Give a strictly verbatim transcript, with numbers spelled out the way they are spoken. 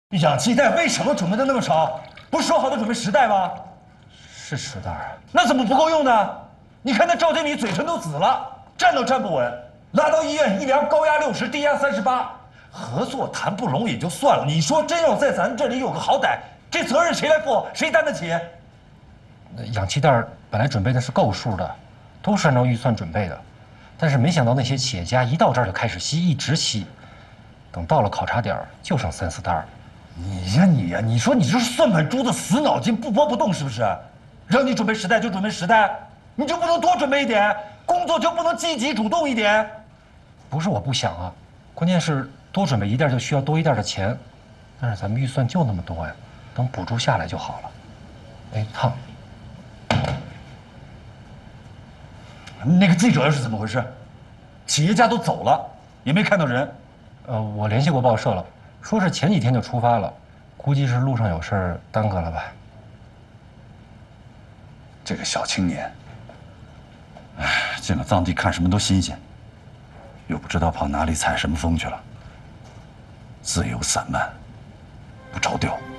氧气袋为什么准备的那么少？不是说好的准备十袋吗？ 是十袋啊。 那怎么不够用呢？你看那赵经理嘴唇都紫了，站都站不稳，拉到医院一量高压六十，低压三十八，合作谈不拢也就算了。你说真要在咱这里有个好歹，这责任谁来负？谁担得起？ 那氧气袋本来准备的是够数的，都是按照预算准备的，但是没想到那些企业家一到这儿就开始吸，一直吸，等到了考察点就剩三四袋。 你呀你呀，你说你这是算盘珠子，死脑筋不拨不动是不是？让你准备十袋就准备十袋，你就不能多准备一点？工作就不能积极主动一点？ 不是我不想啊，关键是多准备一袋就需要多一袋的钱，但是咱们预算就那么多呀，等补助下来就好了。哎，烫。 那个记者又是怎么回事？企业家都走了，也没看到人。 呃，我联系过报社了，说是前几天就出发了，估计是路上有事儿耽搁了吧。 这个小青年，哎，进了藏地看什么都新鲜，又不知道跑哪里采什么风去了，自由散漫，不着调。